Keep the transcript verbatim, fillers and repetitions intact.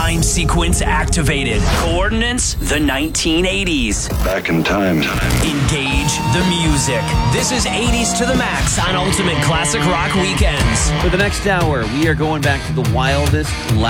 Time sequence activated. Coordinates, the nineteen eighties. Back in time. Engage the music. This is eighties to the max on Ultimate Classic Rock Weekends. For the next hour, we are going back to the wildest,